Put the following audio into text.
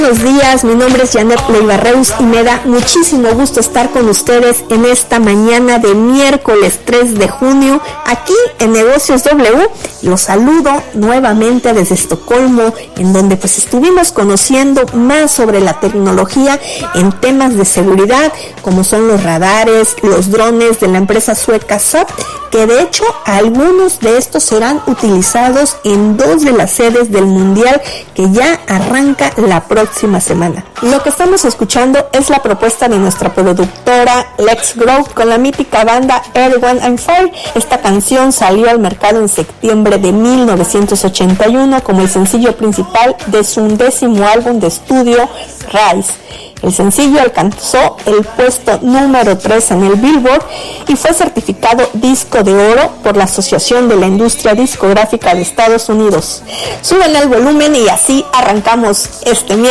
buenos días, mi nombre es Janet Leiva Reus y me da muchísimo gusto estar con ustedes en esta mañana de miércoles 3 de junio aquí en Negocios W. Los saludo nuevamente desde Estocolmo, en donde pues estuvimos conociendo más sobre la tecnología en temas de seguridad, como son los radares, los drones de la empresa sueca Saab, que de hecho algunos de estos serán utilizados en 2 de las sedes del Mundial que ya arranca la próxima semana. Lo que estamos escuchando es la propuesta de nuestra productora Lex Grow con la mítica banda Earth, Wind and Fire. Esta canción salió al mercado en septiembre de 1981 como el sencillo principal de su 10º álbum de estudio Rise. El sencillo alcanzó el puesto número 3 en el Billboard y fue certificado disco de oro por la Asociación de la Industria Discográfica de Estados Unidos. Súbanle el volumen y así arrancamos este miércoles.